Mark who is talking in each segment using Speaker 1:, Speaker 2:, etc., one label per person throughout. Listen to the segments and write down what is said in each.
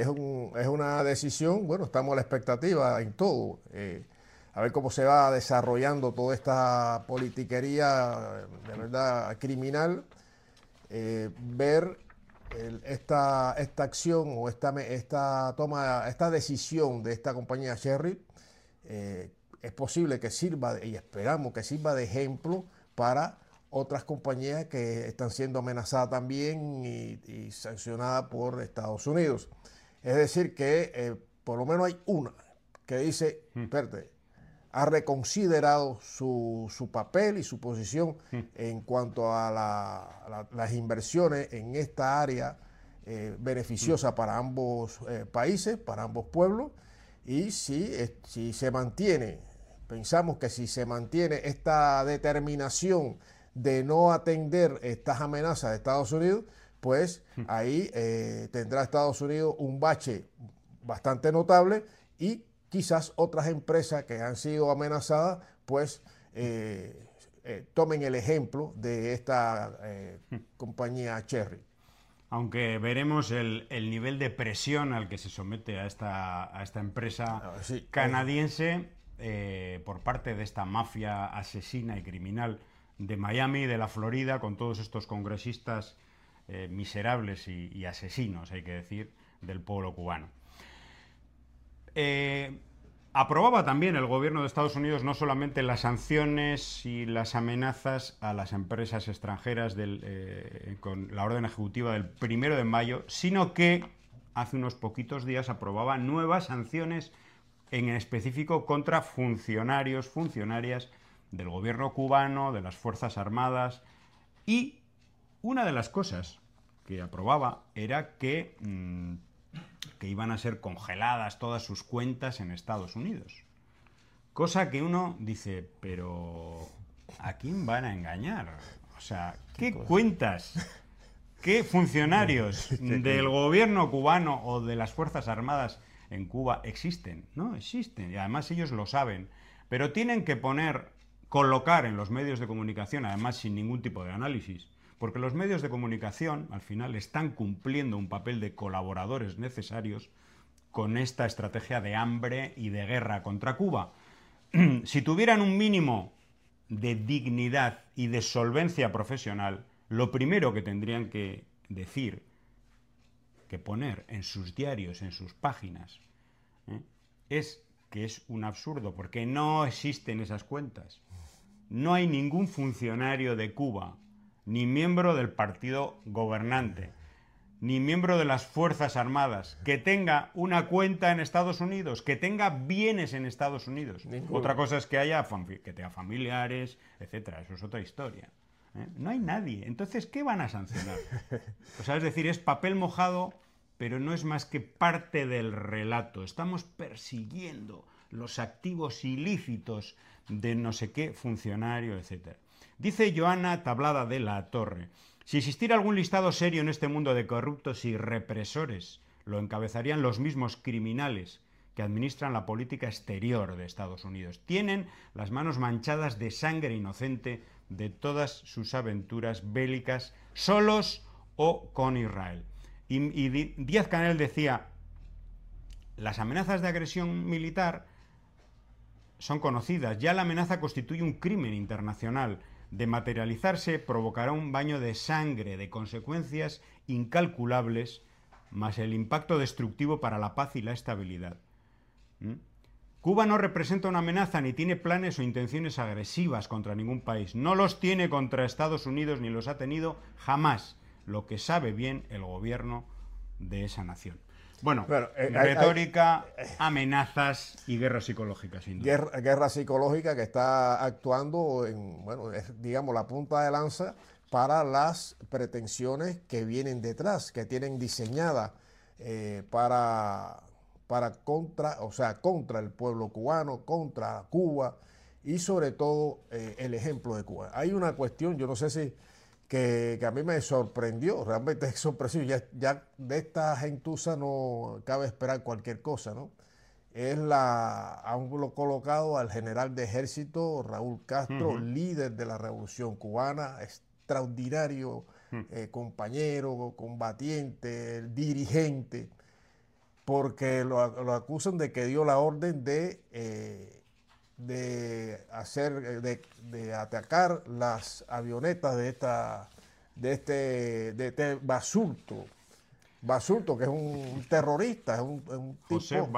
Speaker 1: Es una decisión, bueno, estamos a la expectativa en todo. A ver cómo se va desarrollando toda esta politiquería de verdad criminal. Ver esta acción o esta decisión de esta compañía Sherry, es posible que sirva y esperamos que sirva de ejemplo para otras compañías que están siendo amenazadas también y sancionadas por Estados Unidos. Es decir, que por lo menos hay una que dice, espérate, ha reconsiderado su papel y su posición en cuanto a las inversiones en esta área beneficiosa para ambos países, para ambos pueblos, y si se mantiene, pensamos que si se mantiene esta determinación de no atender estas amenazas de Estados Unidos, pues ahí tendrá Estados Unidos un bache bastante notable y quizás otras empresas que han sido amenazadas, pues tomen el ejemplo de esta compañía Cherry.
Speaker 2: Aunque veremos el nivel de presión al que se somete a esta empresa
Speaker 1: Sí,
Speaker 2: canadiense por parte de esta mafia asesina y criminal de Miami, de la Florida, con todos estos congresistas miserables y asesinos, hay que decir, del pueblo cubano. Aprobaba también el gobierno de Estados Unidos no solamente las sanciones y las amenazas a las empresas extranjeras con la orden ejecutiva del 1 de mayo, sino que hace unos poquitos días aprobaba nuevas sanciones en específico contra funcionarias del gobierno cubano, de las Fuerzas Armadas, y una de las cosas que aprobaba era que iban a ser congeladas todas sus cuentas en Estados Unidos. Cosa que uno dice, pero ¿a quién van a engañar? O sea, ¿qué cuentas? ¿Qué funcionarios del gobierno cubano o de las Fuerzas Armadas en Cuba existen? No existen, y además ellos lo saben, pero tienen que colocar en los medios de comunicación, además sin ningún tipo de análisis, porque los medios de comunicación al final están cumpliendo un papel de colaboradores necesarios con esta estrategia de hambre y de guerra contra Cuba. Si tuvieran un mínimo de dignidad y de solvencia profesional, lo primero que tendrían que decir, que poner en sus diarios, en sus páginas, es que es un absurdo, porque no existen esas cuentas. No hay ningún funcionario de Cuba, ni miembro del partido gobernante, ni miembro de las Fuerzas Armadas, que tenga una cuenta en Estados Unidos, que tenga bienes en Estados Unidos. Otra cosa es que que tenga familiares, etcétera. Eso es otra historia. No hay nadie. Entonces, ¿qué van a sancionar? O sea, es decir, es papel mojado, pero no es más que parte del relato. Estamos persiguiendo los activos ilícitos de no sé qué funcionario, etcétera. Dice Joana Tablada de la Torre: si existiera algún listado serio en este mundo de corruptos y represores, lo encabezarían los mismos criminales que administran la política exterior de Estados Unidos. Tienen las manos manchadas de sangre inocente de todas sus aventuras bélicas, solos o con Israel. Y Díaz-Canel decía: las amenazas de agresión militar son conocidas, ya la amenaza constituye un crimen internacional. De materializarse, provocará un baño de sangre, de consecuencias incalculables, más el impacto destructivo para la paz y la estabilidad. Cuba no representa una amenaza ni tiene planes o intenciones agresivas contra ningún país. No los tiene contra Estados Unidos ni los ha tenido jamás, lo que sabe bien el gobierno de esa nación. Bueno, retórica, amenazas y guerra psicológica, sin duda.
Speaker 1: Guerra psicológica que está actuando digamos, la punta de lanza para las pretensiones que vienen detrás, que tienen diseñada contra el pueblo cubano, contra Cuba y sobre todo el ejemplo de Cuba. Hay una cuestión, yo no sé si que a mí me sorprendió, realmente es sorpresivo, ya de esta gentuza no cabe esperar cualquier cosa, ¿no? Han colocado al general de ejército Raúl Castro, líder de la Revolución Cubana, extraordinario compañero, combatiente, dirigente, porque lo acusan de que dio la orden de atacar las avionetas de este Basurto. Basurto, que es un terrorista, es un tipo...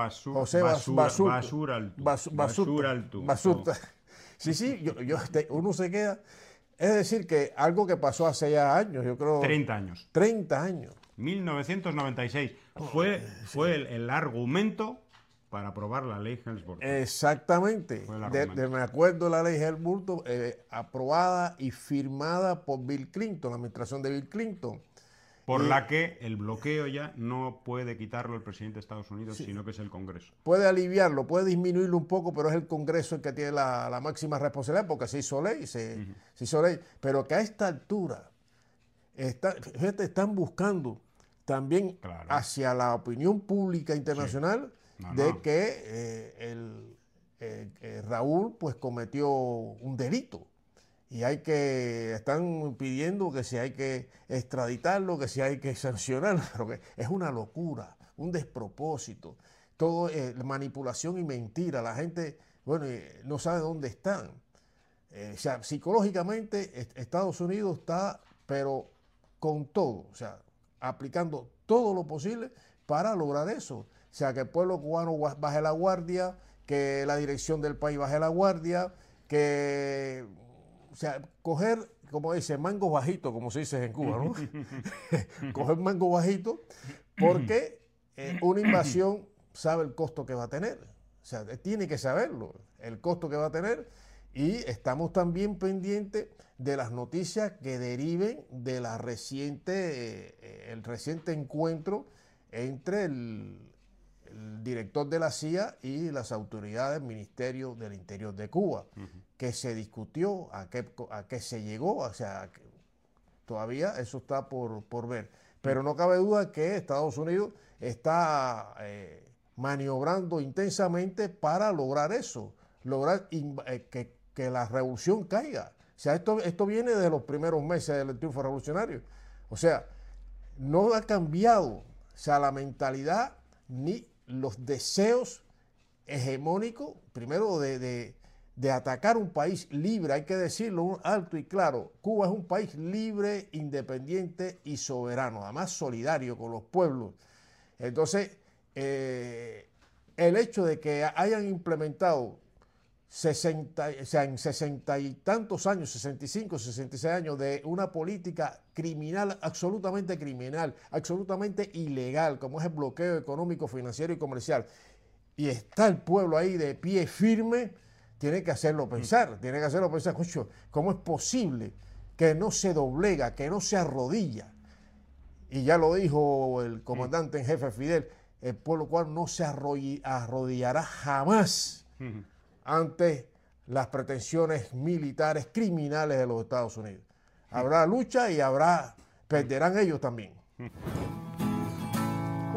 Speaker 1: Basurto. Sí, uno se queda... Es decir, que algo que pasó hace ya años, yo creo...
Speaker 2: 30 años.
Speaker 1: 30 años.
Speaker 2: 1996. Fue el argumento para aprobar la ley Helms-Burton.
Speaker 1: Exactamente. Me acuerdo de la ley Helms-Burton, aprobada y firmada por Bill Clinton, la administración de Bill Clinton.
Speaker 2: Por la que el bloqueo ya no puede quitarlo el presidente de Estados Unidos,
Speaker 1: sí,
Speaker 2: sino que es el Congreso.
Speaker 1: Puede aliviarlo, puede disminuirlo un poco, pero es el Congreso el que tiene la máxima responsabilidad, porque se hizo ley, se hizo ley. Pero que a esta altura están buscando también hacia la opinión pública internacional que Raúl pues cometió un delito. Y están pidiendo que si hay que extraditarlo, que si hay que sancionarlo, pero que es una locura, un despropósito, todo manipulación y mentira. La gente, bueno, no sabe dónde están. O sea, psicológicamente Estados Unidos está, pero con todo, o sea, aplicando todo lo posible para lograr eso. O sea, que el pueblo cubano baje la guardia, que la dirección del país baje la guardia, que... O sea, coger, como dice, mango bajito, como se dice en Cuba, ¿no? Coger mango bajito, porque una invasión sabe el costo que va a tener. O sea, tiene que saberlo, el costo que va a tener. Y estamos también pendientes de las noticias que deriven de el reciente encuentro entre el director de la CIA y las autoridades del Ministerio del Interior de Cuba, que se discutió, a qué se llegó, o sea, todavía eso está por ver. Pero no cabe duda que Estados Unidos está maniobrando intensamente para lograr eso, lograr que la revolución caiga. O sea, esto viene de los primeros meses del triunfo revolucionario. O sea, no ha cambiado, o sea, la mentalidad ni los deseos hegemónicos, primero de atacar un país libre, hay que decirlo alto y claro. Cuba es un país libre, independiente y soberano, además solidario con los pueblos. Entonces, el hecho de que hayan implementado en 60 y tantos años, 65, 66 años, de una política criminal, absolutamente ilegal, como es el bloqueo económico, financiero y comercial, y está el pueblo ahí de pie firme, tiene que hacerlo pensar, escucho, ¿cómo es posible que no se doblega, que no se arrodilla? Y ya lo dijo el comandante en jefe Fidel, el pueblo cubano no se arrodillará jamás ante las pretensiones militares criminales de los Estados Unidos. Habrá lucha y perderán ellos también.